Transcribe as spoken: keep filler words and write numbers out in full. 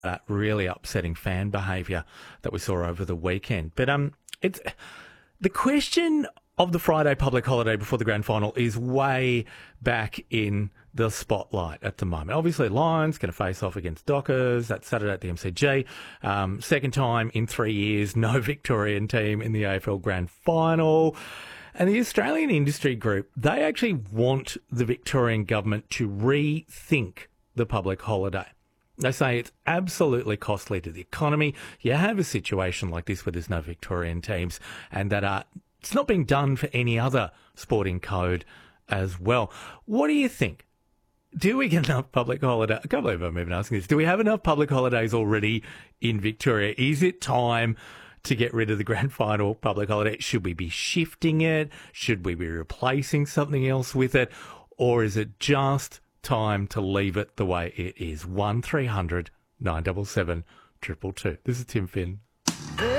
that really upsetting fan behaviour that we saw over the weekend. But um, it's the question of the Friday public holiday before the grand final is way back in the spotlight at the moment. Obviously, Lions going to face off against Dockers. That's Saturday at the M C G. Um, second time in three years, no Victorian team in the A F L grand final. And the Australian Industry Group, they actually want the Victorian government to rethink the public holiday. They say it's absolutely costly to the economy. You have a situation like this where there's no Victorian teams and that are, it's not being done for any other sporting code as well. What do you think? Do we get enough public holiday? I can't believe I'm even asking this. Do we have enough public holidays already in Victoria? Is it time to get rid of the grand final public holiday? Should we be shifting it? Should we be replacing something else with it? Or is it just time to leave it the way it is? one three hundred nine seven seven two two two. This is Tim Finn.